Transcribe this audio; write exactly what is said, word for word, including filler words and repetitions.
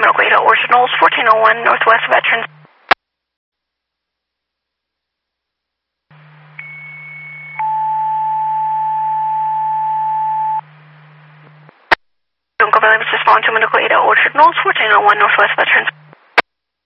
Medical Aid at Orchard Knolls, fourteen oh one Northwest Veterans. Don't go, Valley, respond to Medical Aid at Orchard Knolls, fourteen oh one Northwest Veterans.